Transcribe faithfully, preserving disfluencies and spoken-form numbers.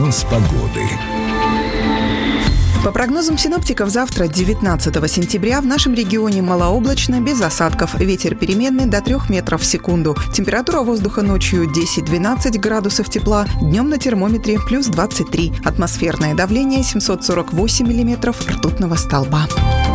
Прогноз погоды. По прогнозам синоптиков, завтра, девятнадцатого сентября, в нашем регионе малооблачно, без осадков. Ветер переменный до трёх метров в секунду. Температура воздуха ночью десять-двенадцать градусов тепла, днем на термометре плюс двадцать три. Атмосферное давление семьсот сорок восемь миллиметров ртутного столба.